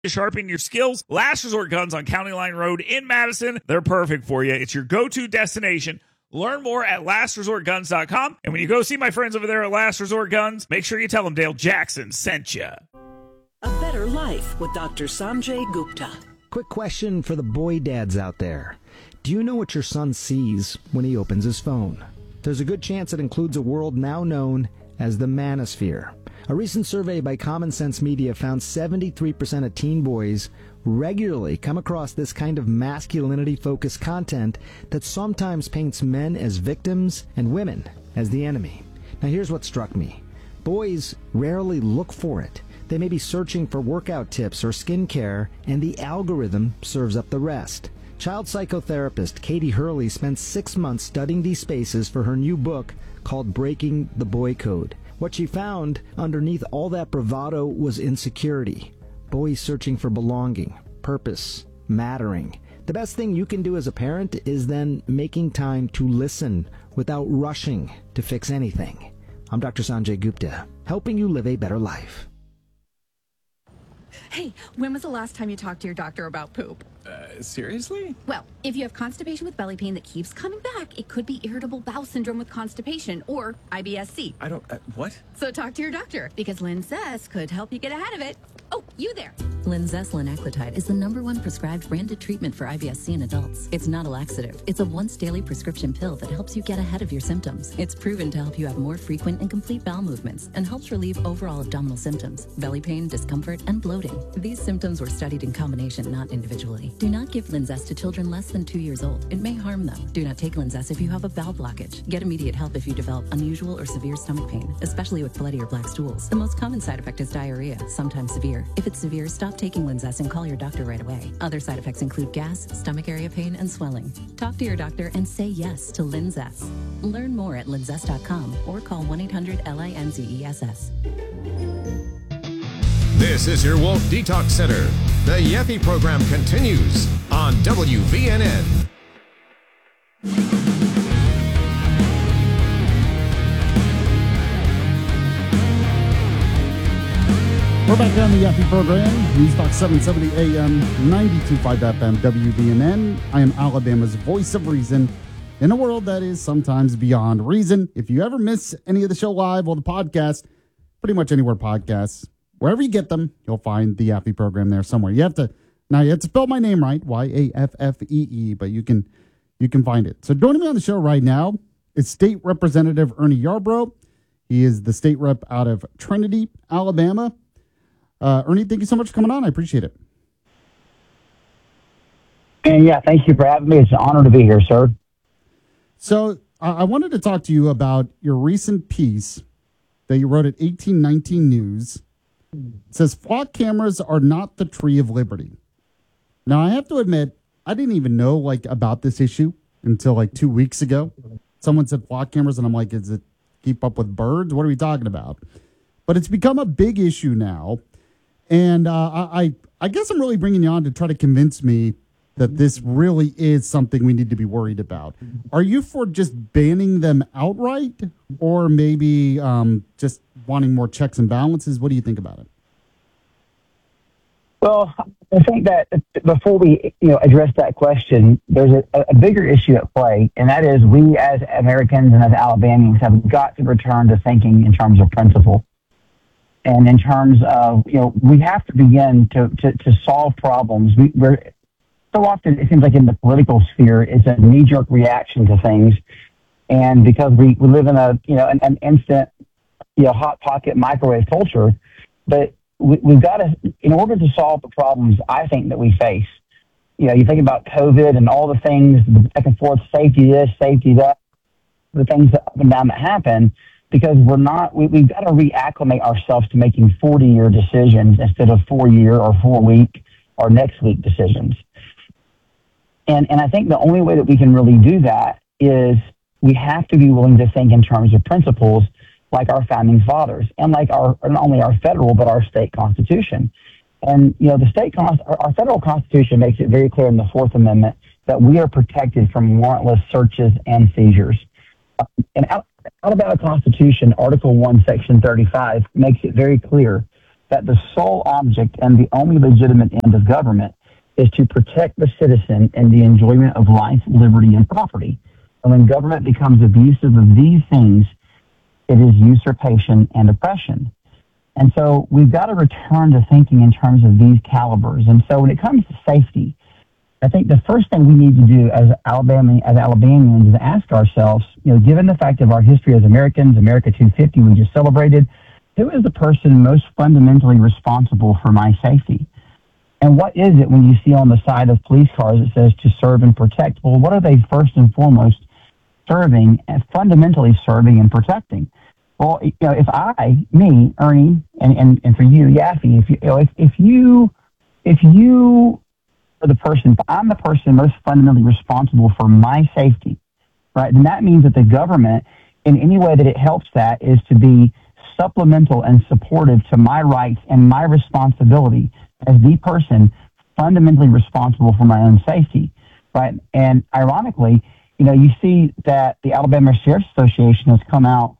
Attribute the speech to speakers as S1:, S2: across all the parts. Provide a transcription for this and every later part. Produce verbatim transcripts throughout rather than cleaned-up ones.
S1: To sharpen your skills, Last Resort Guns on County Line Road in Madison. They're perfect for you. It's your go-to destination. Learn more at last resort guns dot com. And when you go see my friends over there at Last Resort Guns, make sure you tell them Dale Jackson sent you.
S2: A Better Life with Doctor Sanjay Gupta.
S3: Quick question for the boy dads out there. Do you know what your son sees when he opens his phone? There's a good chance it includes a world now known as the manosphere. A recent survey by Common Sense Media found seventy-three percent of teen boys regularly come across this kind of masculinity-focused content that sometimes paints men as victims and women as the enemy. Now here's what struck me. Boys rarely look for it. They may be searching for workout tips or skincare, and the algorithm serves up the rest. Child psychotherapist Katie Hurley spent six months studying these spaces for her new book called Breaking the Boy Code. What she found underneath all that bravado was insecurity. Boys searching for belonging, purpose, mattering. The best thing you can do as a parent is then making time to listen without rushing to fix anything. I'm Doctor Sanjay Gupta, helping you live a better life.
S4: Hey, when was the last time you talked to your doctor about poop?
S5: Uh, seriously?
S4: Well, if you have constipation with belly pain that keeps coming back, it could be irritable bowel syndrome with constipation or I B S C.
S5: I don't, uh, what?
S4: So talk to your doctor, because Linzess could help you get ahead of it. Oh, you there.
S6: Linzess linaclotide is the number one prescribed branded treatment for I B S C in adults. It's not a laxative. It's a once daily prescription pill that helps you get ahead of your symptoms. It's proven to help you have more frequent and complete bowel movements and helps relieve overall abdominal symptoms, belly pain, discomfort, and bloating. These symptoms were studied in combination, not individually. Do not give Linzess to children less than two years old. It may harm them. Do not take Linzess if you have a bowel blockage. Get immediate help if you develop unusual or severe stomach pain, especially with bloody or black stools. The most common side effect is diarrhea, sometimes severe. If it's severe, stop taking Linzess and call your doctor right away. Other side effects include gas, stomach area pain, and swelling. Talk to your doctor and say yes to Linzess. Learn more at linzess dot com or call one eight hundred L I N Z E S S.
S7: This is your Wolf Detox Center. The Yeffy program continues on W V N N.
S8: We're back on the Yeffy program. News Talk seven seventy A M, ninety-two point five F M, W V N N. I am Alabama's voice of reason in a world that is sometimes beyond reason. If you ever miss any of the show live or the podcast, pretty much anywhere podcasts, wherever you get them, you'll find the Yeffy program there somewhere. You have to now you have to spell my name right, Y A F F E E, but you can you can find it. So joining me on the show right now is State Representative Ernie Yarbrough. He is the state rep out of Trinity, Alabama. Uh, Ernie, thank you so much for coming on. I appreciate it.
S9: And yeah, thank you for having me. It's an honor to be here, sir.
S8: So uh, I wanted to talk to you about your recent piece that you wrote at eighteen nineteen News. It says, flock cameras are not the tree of liberty. Now, I have to admit, I didn't even know like about this issue until like two weeks ago. Someone said flock cameras, and I'm like, is it keep up with birds? What are we talking about? But it's become a big issue now. And uh, I, I guess I'm really bringing you on to try to convince me that this really is something we need to be worried about. Are you for just banning them outright, or maybe um, just wanting more checks and balances? What do you think about it?
S9: Well, I think that before we you know address that question, there's a, a bigger issue at play, and that is we as Americans and as Alabamians have got to return to thinking in terms of principle. And in terms of, you know, we have to begin to, to, to solve problems. We, we're so often, it seems like in the political sphere, it's a knee-jerk reaction to things. And because we, we live in a, you know, an, an instant, you know, hot pocket microwave culture, but we, we've got to, in order to solve the problems, I think, that we face, you know, you think about COVID and all the things, the back and forth, safety this, safety that, the things that up and down that happen, because we're not, we, we've got to reacclimate ourselves to making forty-year decisions instead of four-year or four-week or next-week decisions. And and I think the only way that we can really do that is we have to be willing to think in terms of principles like our founding fathers and like our not only our federal but our state constitution. And, you know, the state const- our federal constitution makes it very clear in the Fourth Amendment that we are protected from warrantless searches and seizures. Uh, and out Alabama Constitution, Article one, Section thirty-five, makes it very clear that the sole object and the only legitimate end of government is to protect the citizen and the enjoyment of life, liberty, and property. And when government becomes abusive of these things, it is usurpation and oppression. And so we've got to return to thinking in terms of these calibers. And so when it comes to safety, I think the first thing we need to do as Alabama, as Alabamians is ask ourselves, you know, given the fact of our history as Americans, America two fifty we just celebrated, who is the person most fundamentally responsible for my safety? And what is it when you see on the side of police cars it says to serve and protect? Well, what are they first and foremost serving and fundamentally serving and protecting? Well, you know, if I, me, Ernie, and, and, and for you, Yaffe, if you, you know, if, if you, if you are the person, if I'm the person most fundamentally responsible for my safety, right, then that means that the government, in any way that it helps that, is to be supplemental and supportive to my rights and my responsibility as the person fundamentally responsible for my own safety, right? And ironically, you know, you see that the Alabama Sheriff's Association has come out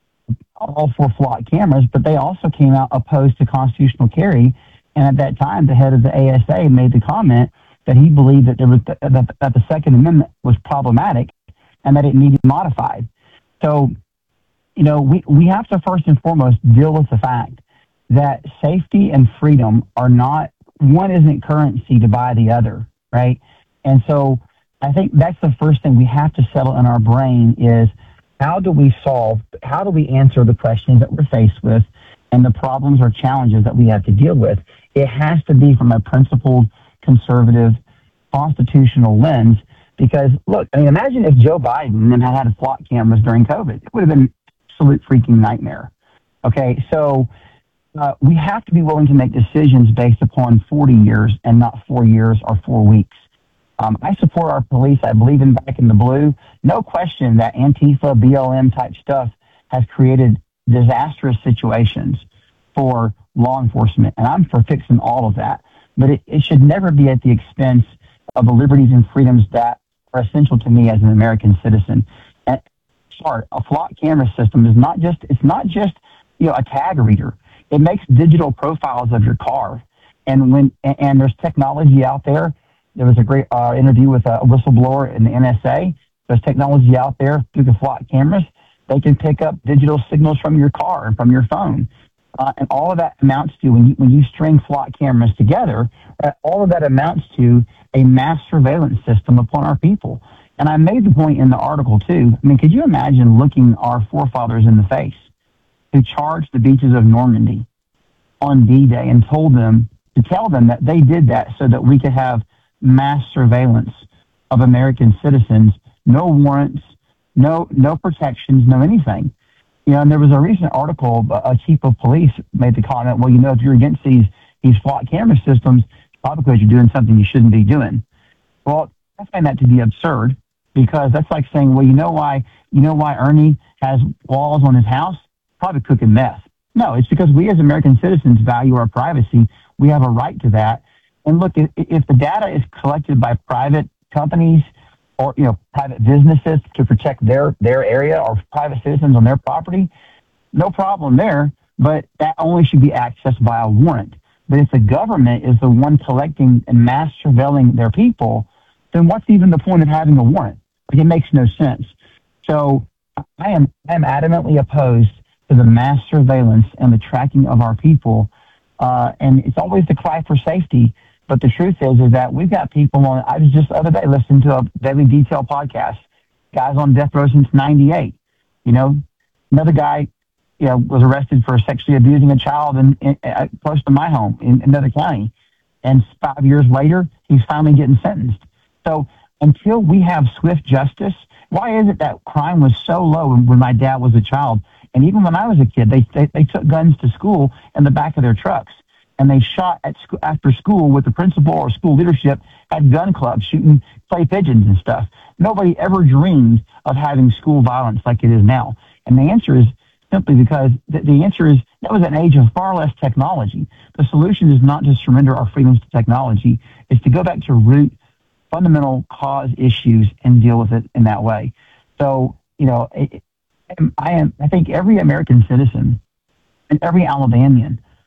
S9: all for flock cameras, but they also came out opposed to constitutional carry. And at that time, the head of the A S A made the comment that he believed that there was that, that the Second Amendment was problematic and that it needed modified. So, you know, we, we have to first and foremost deal with the fact that safety and freedom are not, one isn't currency to buy the other, right? And so I think that's the first thing we have to settle in our brain is how do we solve, how do we answer the questions that we're faced with and the problems or challenges that we have to deal with? It has to be from a principled, conservative, constitutional lens because, look, I mean, imagine if Joe Biden had had flock cameras during COVID. It would have been an absolute freaking nightmare. Okay, so uh, we have to be willing to make decisions based upon forty years and not four years or four weeks. Um, I support our police. I believe in Back in the Blue. No question that Antifa, B L M type stuff has created disastrous situations for law enforcement, and I'm for fixing all of that. But it, it should never be at the expense of the liberties and freedoms that are essential to me as an American citizen. And sorry, a flock camera system is not just, it's not just, you know, a tag reader. It makes digital profiles of your car. And when, and, and there's technology out there. There was a great uh, interview with a whistleblower in the N S A. There's technology out there through the flock cameras. They can pick up digital signals from your car and from your phone. Uh, and all of that amounts to, when you, when you string flock cameras together, uh, all of that amounts to a mass surveillance system upon our people. And I made the point in the article, too. I mean, could you imagine looking our forefathers in the face who charged the beaches of Normandy on D-Day and told them, to tell them that they did that so that we could have mass surveillance of American citizens, no warrants, no no protections, no anything. You know, and there was a recent article, a chief of police made the comment, well, you know, if you're against these these flock camera systems, it's probably because you're doing something you shouldn't be doing. Well, I find that to be absurd because that's like saying, well, you know why you know why Ernie has walls on his house? Probably cooking meth. No, it's because we as American citizens value our privacy. We have a right to that. And look, if, if the data is collected by private companies or, you know, private businesses to protect their, their area or private citizens on their property, no problem there, but that only should be accessed by a warrant. But if the government is the one collecting and mass surveilling their people, then what's even the point of having a warrant? Like, it makes no sense. So I am I am adamantly opposed to the mass surveillance and the tracking of our people. Uh, and it's always the cry for safety. But the truth is, is that we've got people on, I was just the other day listening to a Daily Detail podcast, guys on death row since ninety-eight. You know, another guy, you know, was arrested for sexually abusing a child in, in uh, close to my home in another county. And five years later, he's finally getting sentenced. So until we have swift justice, why is it that crime was so low when my dad was a child? And even when I was a kid, they, they, they took guns to school in the back of their trucks. And they shot at sc- after school with the principal or school leadership at gun clubs, shooting clay pigeons and stuff. Nobody ever dreamed of having school violence like it is now. And the answer is simply because the, the answer is that was an age of far less technology. The solution is not to surrender our freedoms to technology. It's to go back to root, fundamental cause issues and deal with it in that way. So, you know, it, I am. I think every American citizen and every Alabamian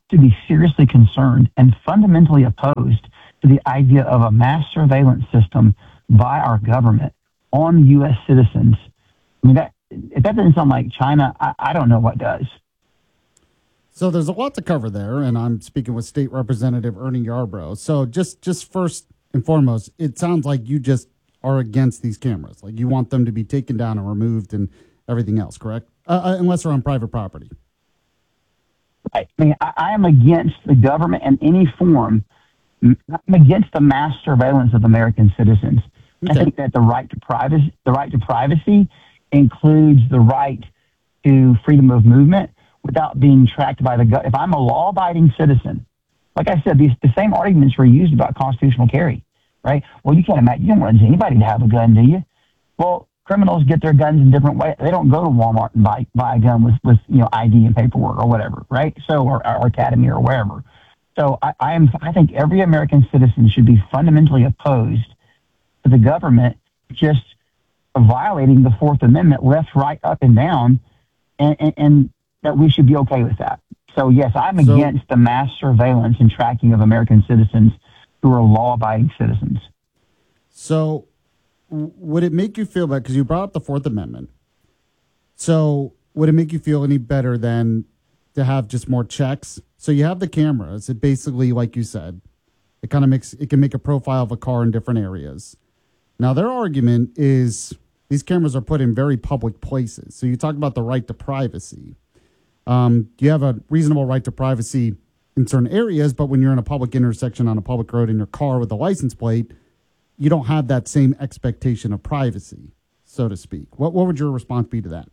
S9: to be seriously concerned and fundamentally opposed to the idea of a mass surveillance system by our government on U S citizens. I mean, that, if that doesn't sound like China, I, I don't know what does.
S8: So there's a lot to cover there, and I'm speaking with State Representative Ernie Yarbrough. So just, just first and foremost, it sounds like you just are against these cameras. Like you want them to be taken down and removed and everything else, correct? Uh, unless they're on private property.
S9: I mean, I, I am against the government in any form. I'm against the mass surveillance of American citizens. Okay. I think that the right to privacy, the right to privacy, includes the right to freedom of movement without being tracked by the government. If I'm a law-abiding citizen, like I said, these the same arguments were used about constitutional carry, right? Well, you can't imagine, you don't want anybody to have a gun, do you? Well, criminals get their guns in different ways. They don't go to Walmart and buy, buy a gun with, with, you know, I D and paperwork or whatever, right? So, or, or Academy or wherever. So I, I am, I think every American citizen should be fundamentally opposed to the government just violating the Fourth Amendment left, right, up, and down, and, and, and that we should be okay with that. So, yes, I'm so, against the mass surveillance and tracking of American citizens who are law-abiding citizens.
S8: So would it make you feel better, because you brought up the Fourth Amendment, so would it make you feel any better than to have just more checks? So you have the cameras. It basically, like you said, it kind of makes, it can make a profile of a car in different areas. Now, their argument is these cameras are put in very public places. So you talk about the right to privacy. Um, you have a reasonable right to privacy in certain areas, but when you're in a public intersection on a public road in your car with a license plate, you don't have that same expectation of privacy, so to speak. What what would your response be to that?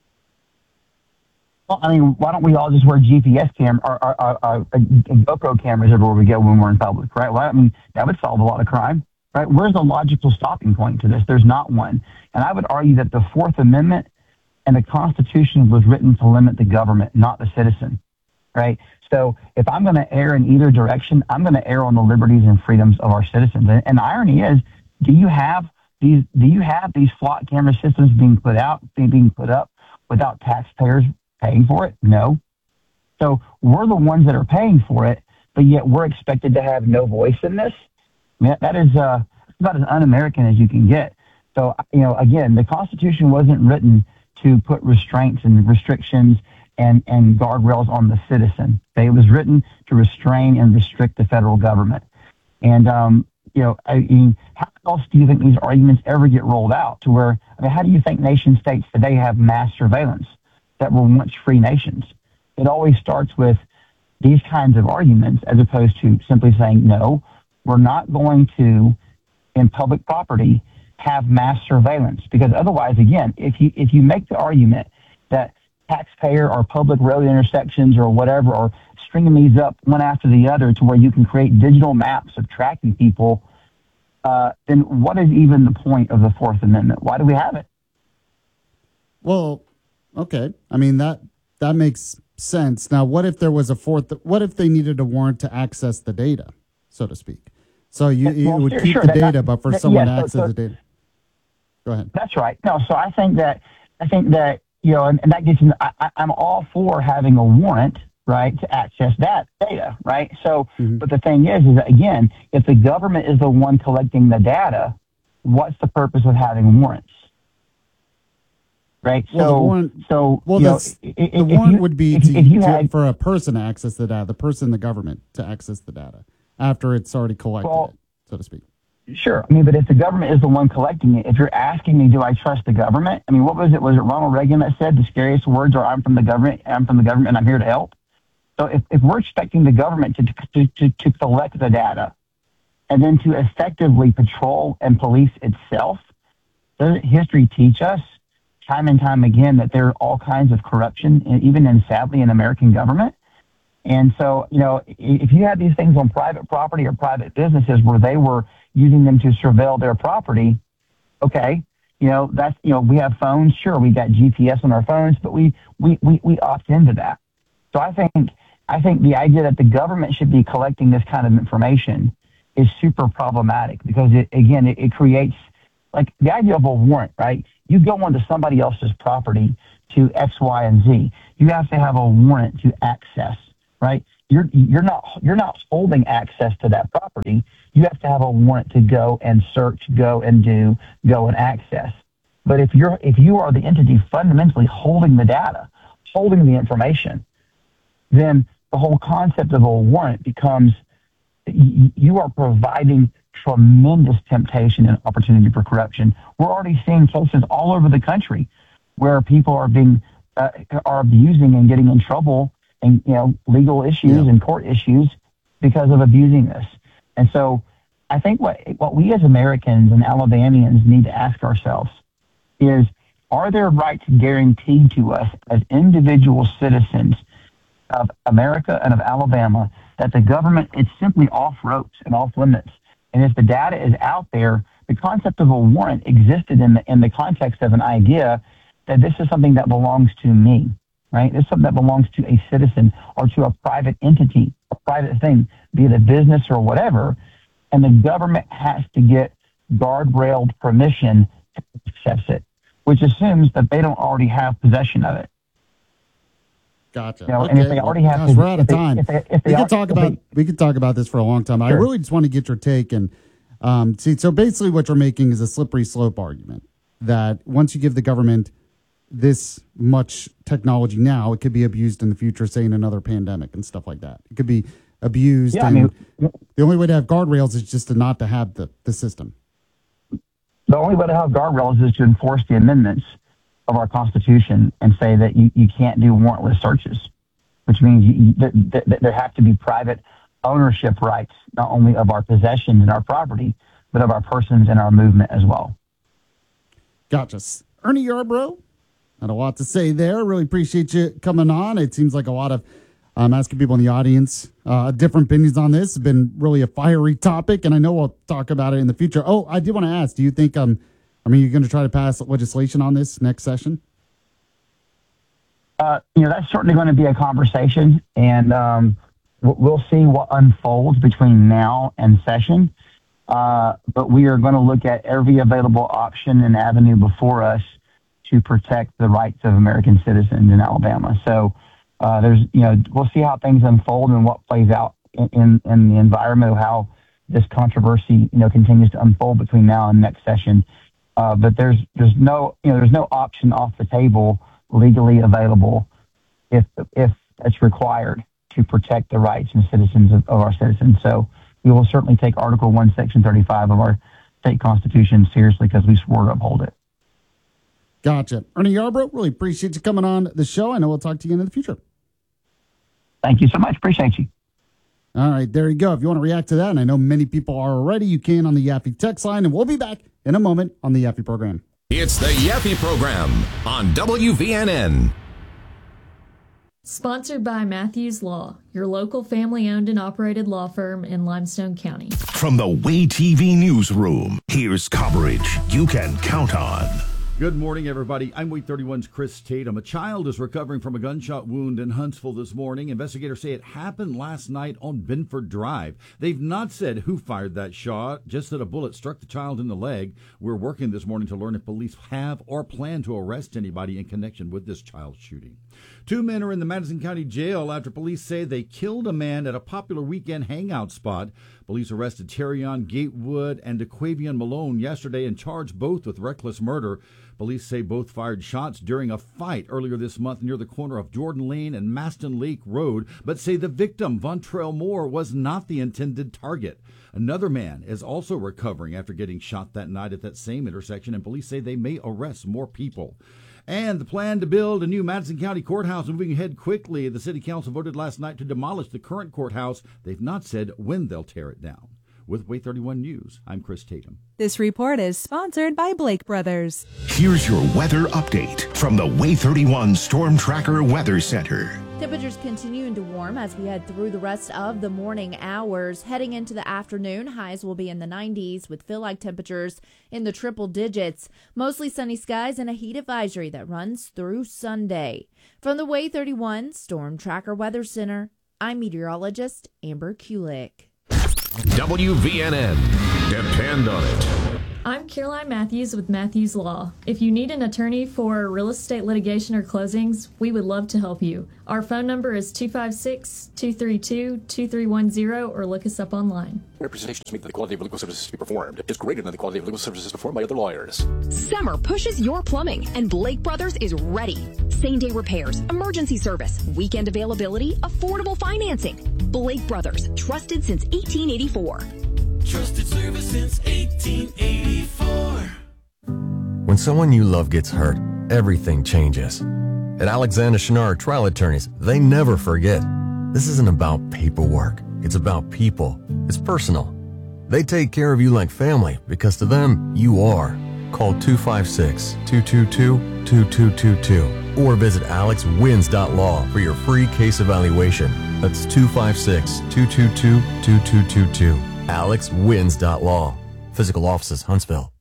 S9: Well, I mean, why don't we all just wear G P S cam or, or, or, or GoPro cameras everywhere we go when we're in public, right? Well, I mean, that would solve a lot of crime, right? Where's the logical stopping point to this? There's not one. And I would argue that the Fourth Amendment and the Constitution was written to limit the government, not the citizen, right? So if I'm going to err in either direction, I'm going to err on the liberties and freedoms of our citizens. And, and the irony is, do you have these? Do you have these flock camera systems being put out, being put up without taxpayers paying for it? No. So we're the ones that are paying for it, but yet we're expected to have no voice in this. I mean, that is uh, about as un-American as you can get. So you know, again, the Constitution wasn't written to put restraints and restrictions and, and guardrails on the citizen. It was written to restrain and restrict the federal government. And, um, you know, I mean, how else do you think these arguments ever get rolled out to where, I mean, how do you think nation states today have mass surveillance that were once free nations? It always starts with these kinds of arguments as opposed to simply saying, no, we're not going to, in public property, have mass surveillance, because otherwise, again, if you if you make the argument that taxpayer or public road intersections or whatever are stringing these up one after the other to where you can create digital maps of tracking people, uh, then what is even the point of the Fourth Amendment? Why do we have it?
S8: Well, okay. I mean, that that makes sense. Now, what if there was a fourth? What if they needed a warrant to access the data, so to speak? So you, you
S9: well,
S8: would
S9: sure,
S8: keep
S9: sure,
S8: the
S9: that,
S8: data,
S9: that,
S8: but for
S9: that,
S8: someone
S9: yeah,
S8: to
S9: so,
S8: access
S9: so,
S8: the data. Go ahead.
S9: That's right. No, so I think that I think that you know, and, and that gets. In, I, I'm all for having a warrant, right, to access that data, right? So, mm-hmm. But the thing is, is that, again, if the government is the one collecting the data, what's the purpose of having warrants? Right.
S8: Well,
S9: so,
S8: the warrant,
S9: so
S8: well,
S9: you know,
S8: that's,
S9: if,
S8: the warrant
S9: you,
S8: would be
S9: if,
S8: to,
S9: if you
S8: to,
S9: had,
S8: for a person to access the data, the person in the government to access the data after it's already collected
S9: well,
S8: it, so to speak.
S9: Sure. I mean, but if the government is the one collecting it, if you're asking me, do I trust the government? I mean, what was it? Was it Ronald Reagan that said the scariest words are, I'm from the government, I'm from the government, and I'm here to help? So if, if we're expecting the government to, to, to, to collect the data and then to effectively patrol and police itself, doesn't history teach us time and time again that there are all kinds of corruption, even in, sadly, in American government? And so, you know, if you had these things on private property or private businesses where they were using them to surveil their property, okay, you know, that's, you know, we have phones, sure, we got G P S on our phones, but we, we, we, we opt into that. So I think, I think the idea that the government should be collecting this kind of information is super problematic because, it, again, it, it creates, like, the idea of a warrant, right? You go onto somebody else's property to X, Y, and Z. You have to have a warrant to access, right? you're you're not you're not holding access to that property. You have to have a warrant to go and search, go and do, go and access. But if you're if you are the entity fundamentally holding the data, holding the information, then the whole concept of a warrant becomes you are providing tremendous temptation and opportunity for corruption. We're already seeing cases all over the country where people are being uh, are abusing and getting in trouble, and you know legal issues yeah. and court issues because of abusing this. And so, I think what what we as Americans and Alabamians need to ask ourselves is: are there rights guaranteed to us as individual citizens of America and of Alabama that the government is simply off ropes and off limits? And if the data is out there, the concept of a warrant existed in the in the context of an idea that this is something that belongs to me, right? This is something that belongs to a citizen or to a private entity, a private thing, be it a business or whatever, and the government has to get guardrailed permission to access it, which assumes that they don't already have possession of it.
S8: Gotcha.
S9: You know,
S8: okay.
S9: and if they already have,
S8: Gosh,
S9: to,
S8: we're out of
S9: they,
S8: time.
S9: If they, if they
S8: we
S9: are,
S8: could talk about
S9: they,
S8: we could talk about this for a long time. Sure. I really just want to get your take and um, see. So basically, what you're making is a slippery slope argument that once you give the government this much technology now, it could be abused in the future, say in another pandemic and stuff like that. It could be abused.
S9: Yeah,
S8: and
S9: I mean,
S8: the only way to have guardrails is just to not to have the, the system.
S9: The only way to have guardrails is to enforce the amendments of our Constitution and say that you, you can't do warrantless searches, which means you, that, that there have to be private ownership rights, not only of our possessions and our property, but of our persons and our movement as well.
S8: Gotcha. Ernie Yarbrough, not a lot to say there. Really appreciate you coming on. It seems like a lot of um, asking people in the audience uh, different opinions on this. It's been really a fiery topic, and I know we'll talk about it in the future. Oh, I did want to ask, do you think, um, I mean, you're going to try to pass legislation on this next session?
S9: Uh, you know, that's certainly going to be a conversation, and um, we'll see what unfolds between now and session. Uh, but we are going to look at every available option and avenue before us to protect the rights of American citizens in Alabama. So uh, there's, you know, we'll see how things unfold and what plays out in, in, in the environment of how this controversy, you know, continues to unfold between now and next session. Uh, but there's there's no, you know, there's no option off the table legally available if if it's required to protect the rights and citizens of, of our citizens. So we will certainly take Article one, Section thirty-five of our state constitution seriously because we swore to uphold it.
S8: Gotcha. Ernie Yarbrough, really appreciate you coming on the show. I know we'll talk to you in the future.
S9: Thank you so much. Appreciate you.
S8: All right, there you go. If you want to react to that, and I know many people are already, you can on the Yaffe text line, and we'll be back in a moment on the Yaffe program.
S7: It's the Yaffe program on W V N N.
S10: Sponsored by Matthews Law, your local family-owned and operated law firm in Limestone County.
S11: From the Way T V newsroom, here's coverage you can count on.
S12: Good morning, everybody. I'm Way thirty-one's Chris Tatum. A child is recovering from a gunshot wound in Huntsville this morning. Investigators say it happened last night on Benford Drive. They've not said who fired that shot, just that a bullet struck the child in the leg. We're working this morning to learn if police have or plan to arrest anybody in connection with this child shooting. Two men are in the Madison County Jail after police say they killed a man at a popular weekend hangout spot. Police arrested Terrion Gatewood and DeQuavion Malone yesterday and charged both with reckless murder. Police say both fired shots during a fight earlier this month near the corner of Jordan Lane and Maston Lake Road, but say the victim, Vontrell Moore, was not the intended target. Another man is also recovering after getting shot that night at that same intersection, and police say they may arrest more people. And the plan to build a new Madison County courthouse moving ahead quickly. The city council voted last night to demolish the current courthouse. They've not said when they'll tear it down. With Way thirty-one News, I'm Chris Tatum.
S13: This report is sponsored by Blake Brothers.
S11: Here's your weather update from the Way thirty-one Storm Tracker Weather Center.
S14: Temperatures continuing to warm as we head through the rest of the morning hours. Heading into the afternoon, highs will be in the nineties with feel-like temperatures in the triple digits. Mostly sunny skies and a heat advisory that runs through Sunday. From the Way thirty-one Storm Tracker Weather Center, I'm meteorologist Amber Kulik.
S7: W V N N. Depend on it.
S10: I'm Caroline Matthews with Matthews Law. If you need an attorney for real estate litigation or closings, we would love to help you. Our phone number is two five six, two three two, two three one zero or look us up online.
S15: Representations mean that the quality of legal services to be performed is greater than the quality of legal services performed by other lawyers.
S16: Summer pushes your plumbing, and Blake Brothers is ready. Same-day repairs, emergency service, weekend availability, affordable financing. Blake Brothers, trusted since eighteen eighty-four.
S17: Trusted service since eighteen eighty-four.
S18: When someone you love gets hurt, everything changes. At Alexander Schnarr Trial Attorneys, they never forget. This isn't about paperwork. It's about people. It's personal. They take care of you like family because to them, you are. Call two five six, two two two, two two two two or visit alex wins dot law for your free case evaluation. That's two five six, two two two, two two two two. alex wins dot law. Physical offices, Huntsville.